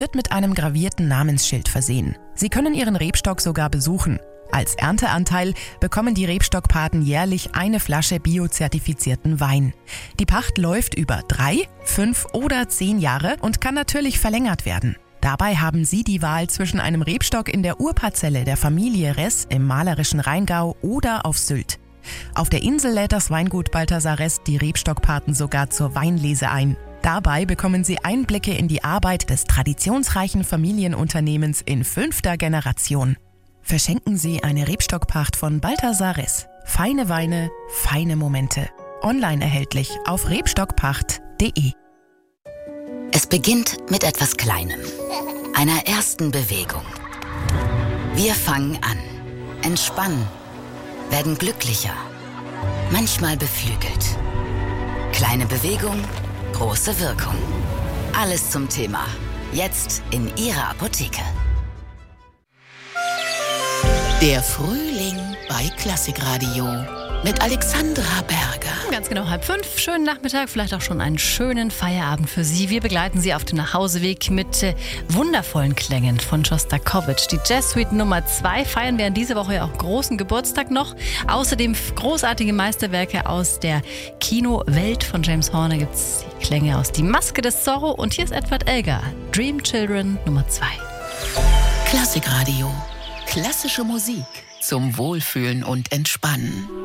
wird mit einem gravierten Namensschild versehen. Sie können Ihren Rebstock sogar besuchen. Als Ernteanteil bekommen die Rebstockpaten jährlich eine Flasche biozertifizierten Wein. Die Pacht läuft über 3, 5 oder 10 Jahre und kann natürlich verlängert werden. Dabei haben Sie die Wahl zwischen einem Rebstock in der Urparzelle der Familie Ress im malerischen Rheingau oder auf Sylt. Auf der Insel lädt das Weingut Balthasar Ress die Rebstockpaten sogar zur Weinlese ein. Dabei bekommen Sie Einblicke in die Arbeit des traditionsreichen Familienunternehmens in 5. Generation. Verschenken Sie eine Rebstockpacht von Balthasar Ress. Feine Weine, feine Momente. Online erhältlich auf rebstockpacht.de. Es beginnt mit etwas Kleinem, einer ersten Bewegung. Wir fangen an, entspannen, werden glücklicher, manchmal beflügelt. Kleine Bewegung, große Wirkung. Alles zum Thema. Jetzt in Ihrer Apotheke. Der Frühling bei Klassikradio mit Alexandra Berger. Ganz genau 4:30. Schönen Nachmittag, vielleicht auch schon einen schönen Feierabend für Sie. Wir begleiten Sie auf dem Nachhauseweg mit wundervollen Klängen von Schostakowitsch. Die Jazzsuite Nummer 2 feiern wir in dieser Woche ja auch großen Geburtstag noch. Außerdem großartige Meisterwerke aus der Kinowelt von James Horner gibt es die Klänge aus Die Maske des Zorro. Und hier ist Edward Elgar, Dream Children Nummer 2. Klassikradio. Klassische Musik zum Wohlfühlen und Entspannen.